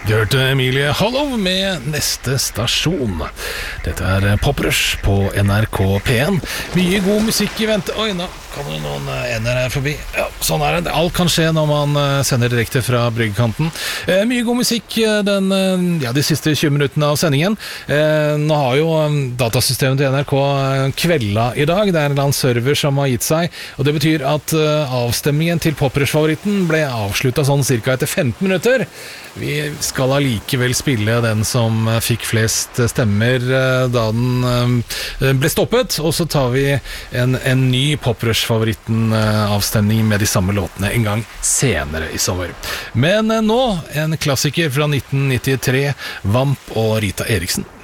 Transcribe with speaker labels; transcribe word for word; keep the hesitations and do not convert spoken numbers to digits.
Speaker 1: Du hørte Emilie Hollow med Neste Stasjon. Dette er Poprush på N R K P én. Mye god musikk i vente. Oi, nå kan det noen ender her forbi. Ja, sånn er det. Alt kan skje når man sender direkte fra Bryggkanten. Eh, mye god musikk den, ja, de siste tjue minuttene av sendingen. Eh, nå har jo datasystemet til N R K kvelda i dag. Det er en eller annen server som har gitt seg, og det betyr at uh, avstemmingen til Poprush-favoritten ble avsluttet sånn cirka etter femten minutter. Vi skal allikevel spille den som fikk flest stemmer uh, da den uh, ble stoppet, og så tar vi en, en ny Poprush-favoritten-avstemning uh, med de samme låtene en gang senere i sommer. Men uh, nå en klassiker fra nitten nittitre, Vamp og Rita Eriksen.